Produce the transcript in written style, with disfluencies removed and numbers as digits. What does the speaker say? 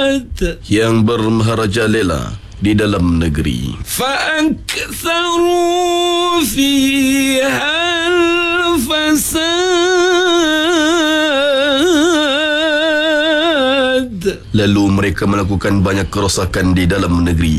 yang bermaharajalela di dalam negeri. فأكثروا فيها الفساد. Lalu mereka melakukan banyak kerosakan di dalam negeri.